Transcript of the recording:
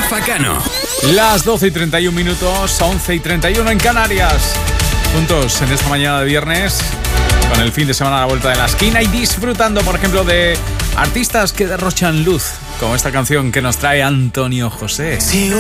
Rafa Cano. Las 12:31, 11:31 en Canarias. Juntos en esta mañana de viernes, con el fin de semana a la vuelta de la esquina y disfrutando, por ejemplo, de artistas que derrochan luz, como esta canción que nos trae Antonio José.